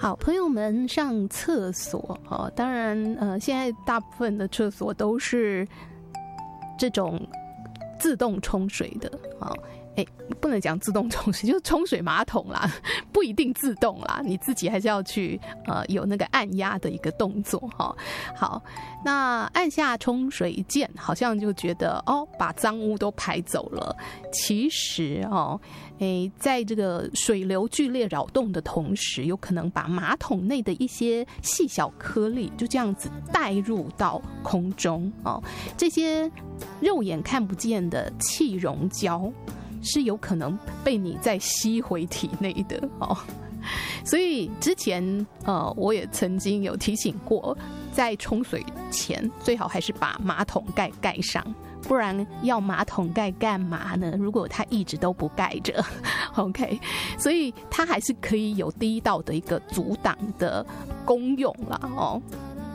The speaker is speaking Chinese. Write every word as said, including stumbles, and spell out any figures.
好，朋友们上厕所哦，当然呃，现在大部分的厕所都是这种自动冲水的哦。哎，不能讲自动冲水，就是冲水马桶啦，不一定自动啦，你自己还是要去呃有那个按压的一个动作哈、哦。好，那按下冲水键，好像就觉得哦，把脏污都排走了。其实哦，哎，在这个水流剧烈扰动的同时，有可能把马桶内的一些细小颗粒就这样子带入到空中哦。这些肉眼看不见的气溶胶是有可能被你再吸回体内的哦，所以之前呃，我也曾经有提醒过，在冲水前最好还是把马桶盖盖上，不然要马桶盖干嘛呢？如果它一直都不盖着 ，OK， 所以它还是可以有第一道的一个阻挡的功用啦哦。